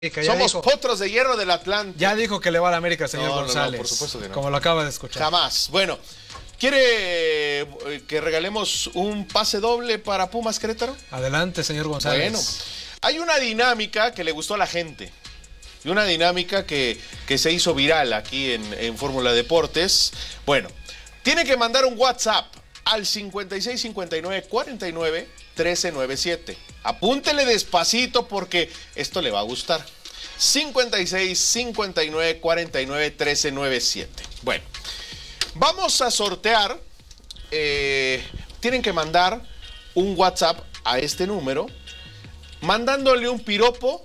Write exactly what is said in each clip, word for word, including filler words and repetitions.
Somos dijo, potros de hierro del Atlante. Ya dijo que le va a la América, señor no, González. No, no, por supuesto que no. Como lo acaba de escuchar. Jamás. Bueno, ¿quiere que regalemos un pase doble para Pumas Querétaro? Adelante, señor González. Bueno, hay una dinámica que le gustó a la gente. Y una dinámica que, que se hizo viral aquí en, en Fórmula Deportes. Bueno, tiene que mandar un WhatsApp al cincuenta y seis cincuenta y nueve cuarenta y nueve trece noventa y siete. Apúntele despacito porque esto le va a gustar. cincuenta y seis cincuenta y nueve cuarenta y nueve trece noventa y siete. Bueno, vamos a sortear. Eh, tienen que mandar un WhatsApp a este número, mandándole un piropo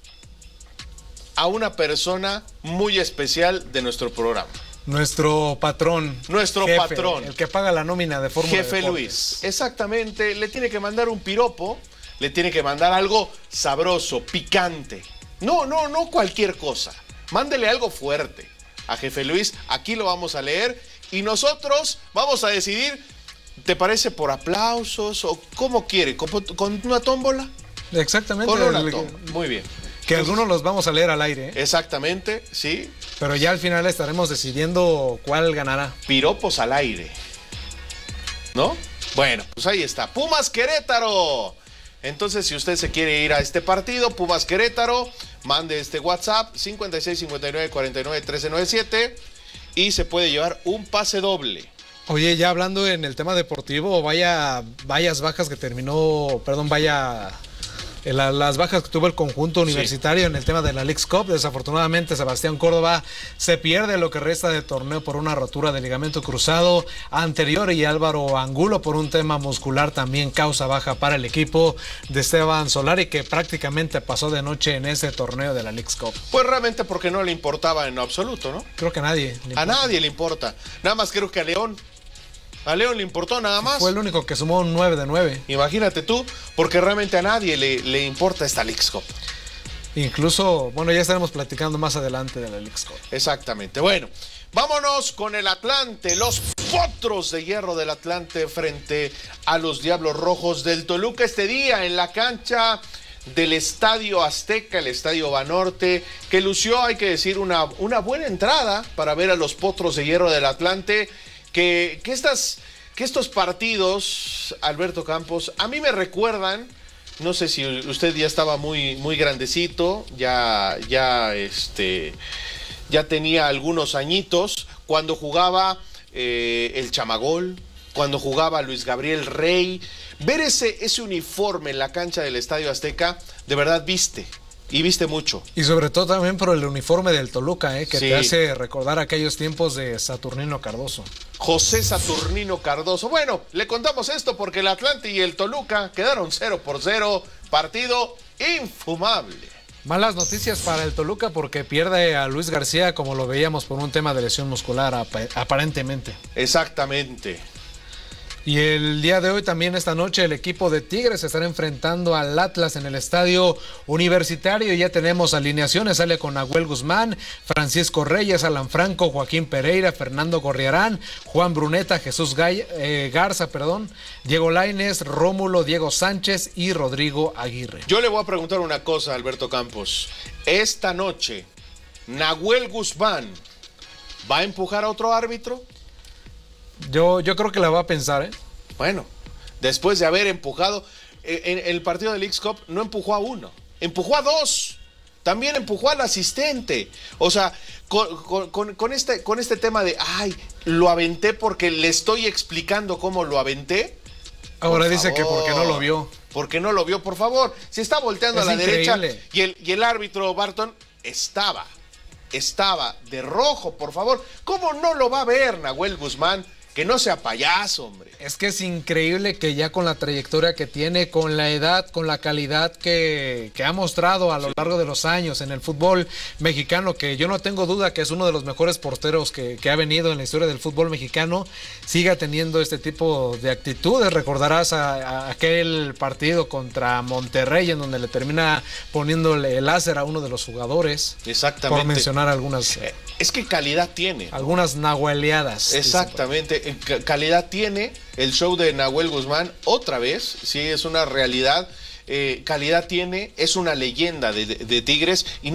a una persona muy especial de nuestro programa. Nuestro patrón. Nuestro jefe, patrón. El que paga la nómina de Fórmula Jefe Deportes. Luis. Exactamente. Le tiene que mandar un piropo. Le tiene que mandar algo sabroso, picante. No, no, no cualquier cosa. Mándele algo fuerte a Jefe Luis. Aquí lo vamos a leer. Y nosotros vamos a decidir, ¿te parece por aplausos o cómo quiere? ¿Con, con una tómbola? Exactamente. Con una el, tómbola. Muy bien. Que algunos los vamos a leer al aire. ¿eh? Exactamente, sí. Pero ya al final estaremos decidiendo cuál ganará. Piropos al aire. ¿No? Bueno, pues ahí está. Pumas Querétaro. Entonces, si usted se quiere ir a este partido, Pumas Querétaro, mande este WhatsApp cincuenta y seis cincuenta y nueve cuarenta y nueve trece noventa y siete y se puede llevar un pase doble. Oye, ya hablando en el tema deportivo, vaya, vayas bajas que terminó, perdón, vaya... La, las bajas que tuvo el conjunto universitario sí. en el tema de la Leagues Cup. Desafortunadamente Sebastián Córdoba se pierde lo que resta de torneo por una rotura de ligamento cruzado anterior, y Álvaro Angulo por un tema muscular también causa baja para el equipo de Esteban Solari, que prácticamente pasó de noche en ese torneo de la Leagues Cup. Pues realmente porque no le importaba en absoluto, ¿no? Creo que a nadie le a nadie le importa. Nada más creo que a León. A León le importó nada más. Fue el único que sumó un nueve de nueve. Imagínate tú, porque realmente a nadie le, le importa esta Leagues Cup. Incluso, bueno, ya estaremos platicando más adelante de la Leagues Cup. Exactamente. Bueno, vámonos con el Atlante, los potros de hierro del Atlante frente a los Diablos Rojos del Toluca este día en la cancha del Estadio Azteca, el Estadio Banorte, que lució, hay que decir, una, una buena entrada para ver a los potros de hierro del Atlante. Que, que, estas, que estos partidos, Alberto Campos, a mí me recuerdan, no sé si usted ya estaba muy, muy grandecito, ya, ya, este, ya tenía algunos añitos, cuando jugaba eh, el Chamagol, cuando jugaba Luis Gabriel Rey. Ver ese, ese uniforme en la cancha del Estadio Azteca, de verdad viste. Y viste mucho. Y sobre todo también por el uniforme del Toluca, ¿eh? que sí. te hace recordar aquellos tiempos de Saturnino Cardoso. José Saturnino Cardoso. Bueno, le contamos esto porque el Atlante y el Toluca quedaron cero por cero. Partido infumable. Malas noticias para el Toluca porque pierde a Luis García, como lo veíamos, por un tema de lesión muscular ap- aparentemente. Exactamente. Y el día de hoy, también esta noche, el equipo de Tigres se estará enfrentando al Atlas en el Estadio Universitario. Ya tenemos alineaciones, sale con Nahuel Guzmán, Francisco Reyes, Alan Franco, Joaquín Pereira, Fernando Gorriarán, Juan Bruneta, Jesús Gay, eh, Garza, perdón, Diego Lainez, Rómulo, Diego Sánchez y Rodrigo Aguirre. Yo le voy a preguntar una cosa, Alberto Campos. Esta noche, ¿Nahuel Guzmán va a empujar a otro árbitro? Yo, yo creo que la va a pensar, ¿eh? Bueno, después de haber empujado, en, en el partido de Leagues Cup no empujó a uno, empujó a dos, también empujó al asistente. O sea, con, con, con, este, con este tema de, ay, lo aventé porque le estoy explicando cómo lo aventé. Ahora dice que porque no lo vio. Porque no lo vio, por favor. Se está volteando Es a la increíble. derecha y el, y el árbitro Barton estaba, estaba de rojo, por favor. ¿Cómo no lo va a ver Nahuel Guzmán? Que no sea payaso, hombre. Es que es increíble que ya con la trayectoria que tiene, con la edad, con la calidad que, que ha mostrado a lo sí. largo de los años en el fútbol mexicano, que yo no tengo duda que es uno de los mejores porteros que, que ha venido en la historia del fútbol mexicano, siga teniendo este tipo de actitudes. Recordarás a, a aquel partido contra Monterrey en donde le termina poniéndole el láser a uno de los jugadores. Exactamente. Por mencionar algunas. Eh, es que calidad tiene. Algunas nahueleadas. Exactamente. Calidad tiene el show de Nahuel Guzmán otra vez, sí, es una realidad. eh, calidad tiene, es una leyenda de, de, de Tigres y